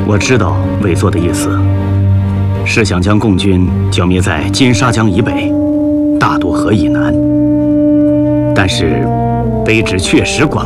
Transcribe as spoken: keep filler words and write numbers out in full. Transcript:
我知道魏作的意思，是想将共军剿灭在金沙江以北、大渡河以南。但是卑职确实管